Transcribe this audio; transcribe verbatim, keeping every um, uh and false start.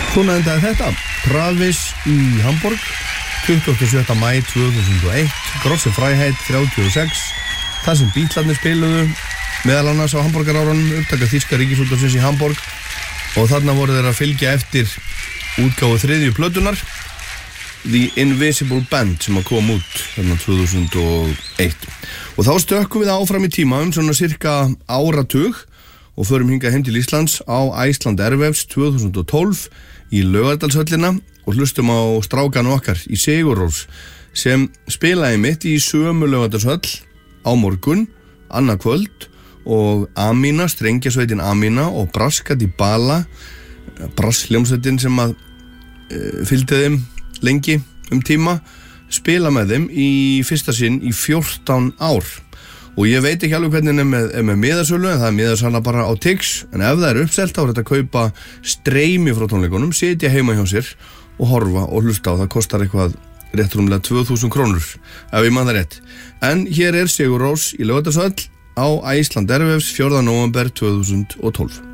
Svona endaði þetta. Travis í Hamburg, tuttugasta og sjötta maí tvö þúsund og eitt, Grosse Freiheit þrjátíu og sex, það sem Bítlarnir spiluðu, meðal annars á Hamburgarárunum, upptaka þýska ríkisútvarpsins í Hamburg, og þarna voru þeir að fylgja eftir útgáfu þriðju plötunar, The Invisible Band, sem að kom út þarna tvö þúsund og eitt. Og þá stökkum við áfram í tíma um svona cirka áratug og förum hingað heim til Íslands á Iceland Airwaves tvö þúsund og tólf í Laugardalshöllina og hlustum á strákana okkar í Sigurrós sem spilaði mitt í sömu Laugardalshöll á morgun, annað kvöld, og Amina, strengjasveitin Amina og Braska di Bala, brassljómsveitin sem að e, fylgdi þeim lengi um tíma, spila með þeim í fyrsta sinn í fjórtán ár. Og ég veit ekki alveg hvernig er með, er með miðasölu, en það er miðasala bara á Tix, en ef það er uppselt þá er þetta að kaupa streymi frá tónleikunum, sitja heima hjá sér og horfa og hlusta á. Það kostar eitthvað rétt rúmlega tvö þúsund krónur, ef ég man það rétt. En hér er Sigurrós í Laugardalshöll á Iceland Airwaves fjórða nóvember tvö þúsund og tólf.